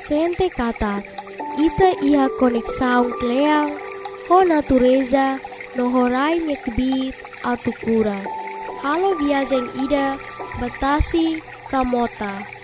sente kata ita iha konek saung kleang ho natureza no horai nyekbit atu kura. Halo viajeng ida batasi kamota.